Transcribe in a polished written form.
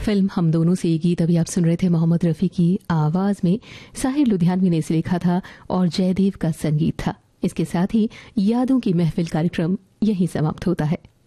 Film हम दोनों से ये गीत अभी आप सुन रहे थे मोहम्मद रफ़ी की आवाज में। साहिर लुधियानवी ने इसे लिखा था और जयदेव का संगीत था। इसके साथ ही यादों की महफिल कार्यक्रम यहीं समाप्त होता है।